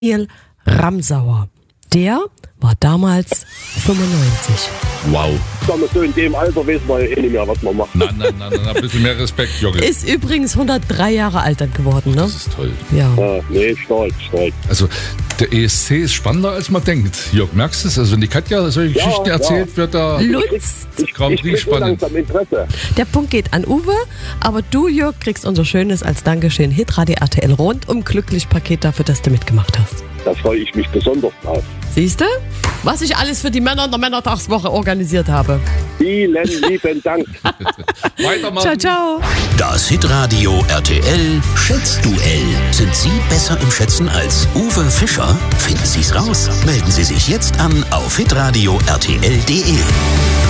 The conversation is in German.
Daniel Ramsauer. Der war damals 95. Wow. Sagen wir so, in dem Alter weiß man ja eh nicht mehr, was man macht. Nein, ein bisschen mehr Respekt, Jocke. Ist übrigens 103 Jahre alt dann geworden, ne? Das ist toll. Ja. Nee, stark. Also, der ESC ist spannender, als man denkt. Jörg, merkst du es? Also, wenn die Katja solche Geschichten erzählt, wird da Lutz. Grand Prix spannend. langsam Interesse. Der Punkt geht an Uwe, aber du, Jörg, kriegst unser schönes als Dankeschön Hitradio RTL rundum glücklich Paket dafür, dass du mitgemacht hast. Da freue ich mich besonders drauf. Siehst du, was ich alles für die Männer in der Männertagswoche organisiert habe. Vielen lieben Dank. Weitermachen. Ciao, ciao. Das Hitradio RTL Schätzduell. Sind Sie besser im Schätzen als Uwe Fischer? Finden Sie's raus? Melden Sie sich jetzt an auf hitradio rtl.de.